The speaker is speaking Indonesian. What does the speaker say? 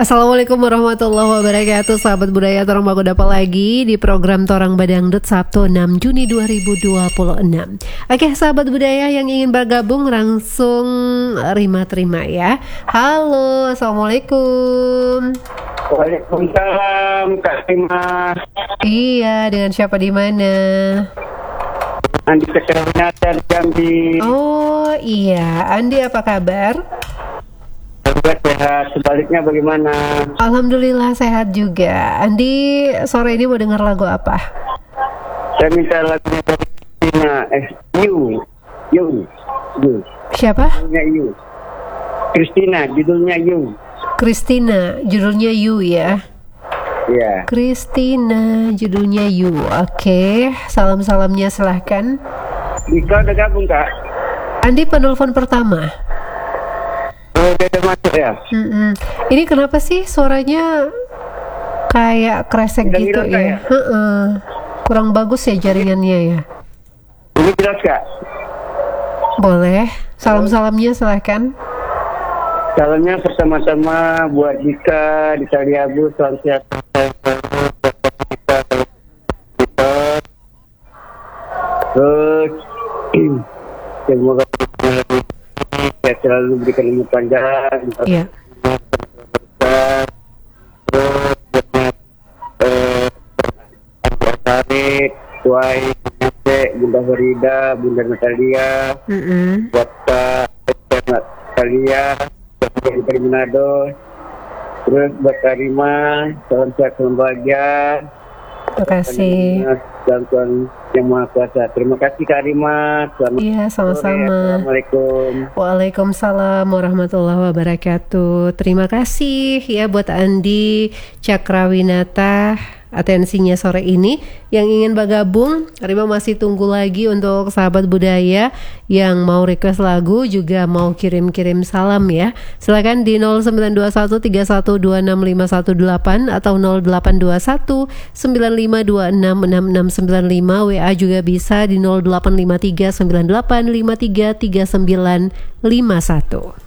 Assalamualaikum warahmatullahi wabarakatuh. Sahabat budaya, Torang baku dapat lagi di program Torang Badangdut Sabtu 6 Juni 2026. Oke, sahabat budaya yang ingin bergabung langsung terima ya. Halo, Assalamualaikum. Waalaikumsalam, Kak Rima. Iya, dengan siapa di mana? Andi Kesehatan Jambi. Oh iya, Andi apa kabar? Sehat. Sebaliknya bagaimana? Alhamdulillah sehat juga. Andi sore ini mau dengar lagu apa? Saya minta lagunya Kristina. You. Siapa? Judulnya You. Kristina, judulnya You. Kristina, judulnya You ya. Iya. Kristina, judulnya You. Oke, salam-salamnya silahkan. Ika udah gabung, Kak? Andi penelpon pertama. Udah masuk ya? Ini kenapa sih suaranya kayak kresek Udah gitu hilang, ya? Kurang bagus ya jaringannya ya. Ini jelas, Kak? Boleh, salam-salamnya silahkan. Salamnya pertama-tama buat Dika di Taliabu, salam sehat. Terus semoga saya selalu berikan ilmu panjang. Iya. Tuai, Bunda Farida, Bunda Natalia, buat Natalia, dari Manado, terus buat Karima, salam sehat, salam bahagia. Terima kasih. Dan Tuhan Yang Maha Kuasa. Terima kasih Kak Rima. Iya, sama-sama. Assalamualaikum. Waalaikumsalam warahmatullahi wabarakatuh. Terima kasih ya buat Andi Cakrawinata atensinya sore ini. Yang ingin bergabung, Rima masih tunggu lagi untuk sahabat budaya yang mau request lagu, juga mau kirim-kirim salam ya. Silakan di 092131265118 atau 082195266695. WA juga bisa di 085398533951.